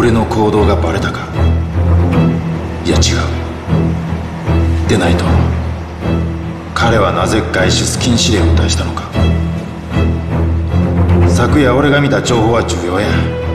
俺の行動がバレたか。いや違う。でないと彼はなぜ外出禁止令を出したのか。昨夜俺が見た情報は重要や。